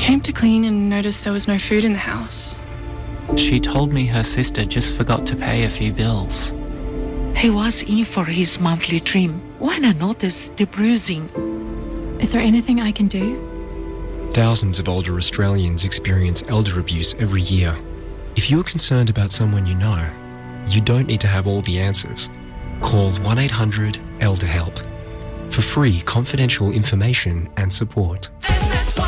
came to clean and noticed there was no food in the house. She told me her sister just forgot to pay a few bills. He was in for his monthly trim when I noticed the bruising. Is there anything I can do? Thousands of older Australians experience elder abuse every year. If you're concerned about someone you know, you don't need to have all the answers. Call 1-800-ELDER-HELP for free confidential information and support.